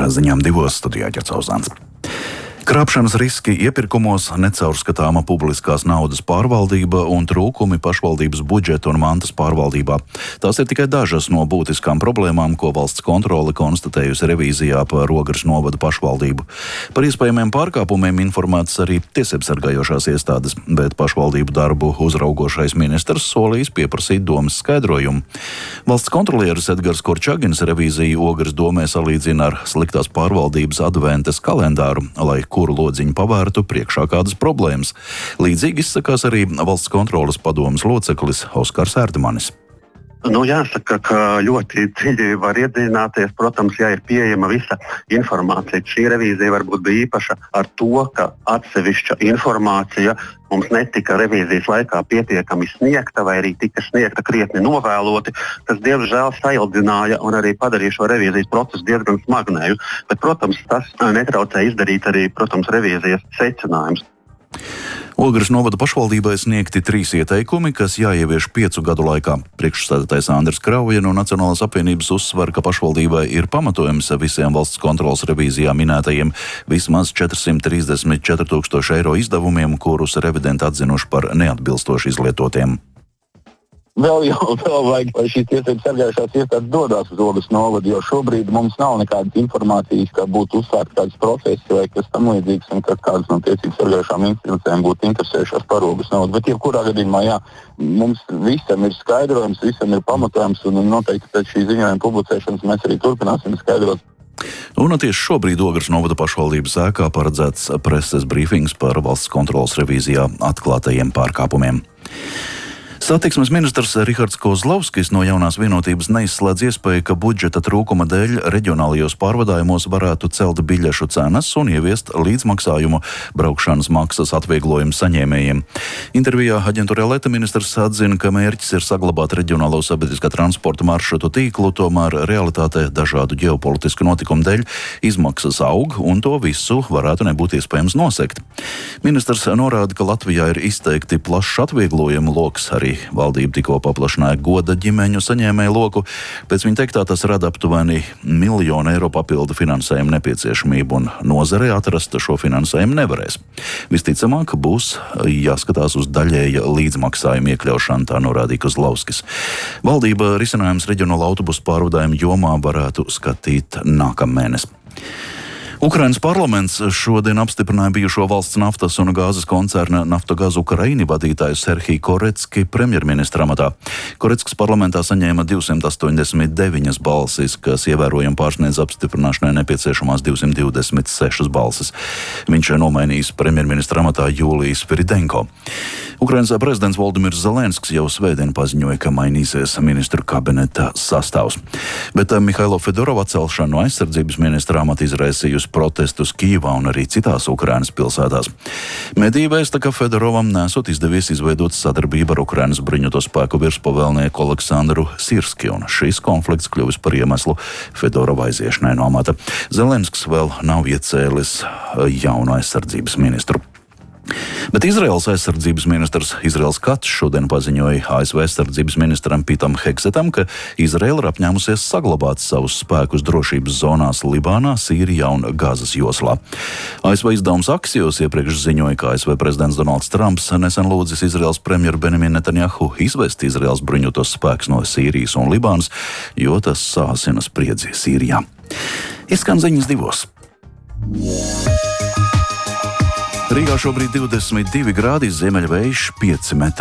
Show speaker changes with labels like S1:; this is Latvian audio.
S1: ziņām 2 studijā Ķercauzāns. Krāpšanas riski iepirkumos, necaurskatāma publiskās naudas pārvaldība un trūkumi pašvaldības budžeta un mantas pārvaldībā. Tās ir tikai dažas no būtiskām problēmām, ko valsts kontrole konstatējusi revīzijā par Ogres novada pašvaldību. Par iespējamiem pārkāpumiem informētas arī tiesībsargājošās iestādes, bet pašvaldību darbu uzraugošais ministrs solījis pieprasīt domas skaidrojumu. Valsts kontrolieris Edgars Korčagins revīziju Ogres domē salīdzina ar sliktās pārvaldības adventes kalendāru, lai kuru lodziņu pavērtu priekšā kādas problēmas. Līdzīgi izsakās arī valsts kontroles padomes loceklis Oskars Erdmanis.
S2: Jāsaka, ka ļoti dziļi var iedziļināties, protams, ja ir pieejama visa informācija. Šī revīzija varbūt bija īpaša ar to, ka atsevišķa informācija mums netika revīzijas laikā pietiekami sniegta vai arī tika sniegta krietni novēloti, kas diemžēl saildzināja un arī padarīja šo revīzijas procesu diezgan smagnēju. Bet, protams, tas netraucēja izdarīt arī, revīzijas secinājumus.
S1: Ogres novada pašvaldībai sniegti 3 ieteikumi, kas jāievieš 5 gadu laikā. Priekšsēdētājs Andris Krauja no Nacionālās apvienības uzsver, ka pašvaldībai ir pamatojums visiem valsts kontroles revīzijā minētajiem vismaz 434 000 eiro izdevumiem, kurus revidenti atzinuši par neatbilstoši izlietotiem.
S3: Vēl vajag, lai šīs tiesības sargājušās iestādes dodas uz Ogres novadu, jo šobrīd mums nav nekādas informācijas, ka būtu uzsvērta kādas profesijas vai kas tam līdzīgs, un ka kādas no tiesības sargājušām institūcijām būtu interesējušās par Ogres novadu. Bet jebkurā gadījumā, mums visam ir skaidrojums, visam ir pamatojums, un noteikti pēc šī ziņojuma publicēšanas mēs arī turpināsim skaidrot.
S1: Un tieši šobrīd Ogres novada pašvaldības ēkā paredzēts preses brīfings par valsts kontroles revīzijā atklātajiem pārkāpumiem. Satiksmes ministrs Rihards Kozlovskis no Jaunās vienotības neizslēdz iespēju, ka budžeta trūkuma dēļ reģionālajos pārvadājumos varētu celt biļešu cenas un ieviest līdzmaksājumu braukšanas maksas atvieglojumu saņēmējiem. Intervijā aģentūrai Leta ministrs atzina, ka mērķis ir saglabāt reģionālo sabiedriskā transporta maršrutu tīklu, tomēr realitātē dažādu ģeopolitisku notikumu dēļ izmaksas aug un to visu varētu nebūt iespējams nosegt. Ministrs norāda, ka Latvijā ir izteikti plašs atvieglojumu loks, arī valdība tikko paplašināja goda ģimeņu saņēmēju loku. Pēc viņa teiktā tas rada aptuveni 1 000 000 eiro papildu finansējumu nepieciešamību, un nozarei atrast šo finansējumu nevarēs. Visticamāk, būs jāskatās uz daļēja līdzmaksājumu iekļaušanu, tā norādīja Kozlovskis. Valdība risinājums reģionāla autobusu pārvadājumu jomā varētu skatīt nākamēnes. Ukrainas parlaments šodien apstiprināja bijušo valsts naftas un gāzes koncerna Naftogaz Ukraini vadītāju Serhiju Korecki premjerministra amatā. Koreckis parlamentā saņēma 289 balsis, kas ievērojami pārsniedz apstiprināšanai nepieciešamās 226 balsis. Viņš nomainījis premjerministra amatā Juliju Spiridenko. Ukrainas prezidents Voldimirs Zelenskis jau svētdien paziņoja, ka mainīsies ministru kabineta sastāvs. Bet Mihailo Fedorovu atcelšanu no aizsardzības ministra amata izraisījusi protestus Kijivā un arī citās Ukrainas pilsētās. Mediji vēsta, ka Fedorovam nesot izdevies izveidot sadarbību ar Ukrainas bruņoto spēku virspavēlnieku Aleksandru Sirski, un šis konflikts kļuvis par iemeslu Fedorova aiziešanai no amata. Zelenskis vēl nav iecēlis jaunu aizsardzības ministru. Bet Izraels aizsardzības ministrs Izraels Kats šodien paziņoja ASV aizsardzības ministram Pitam Heksetam, ka Izraela ir apņēmusies saglabāt savus spēkus drošības zonās Libānā, Sīrijā un Gazas joslā. ASV izdevums Axios iepriekš ziņoja, ka ASV prezidents Donalds Trumps nesen lūdzis Izraels premjeru Benjaminu Netanjahu izvest Izraels bruņotos spēkus no Sīrijas un Libānas, jo tas sāsina spriedzi Sīrijā. Izskan ziņas 2. Rīgā šobrīd 22 grādi, ziemeļvējš 5 metri.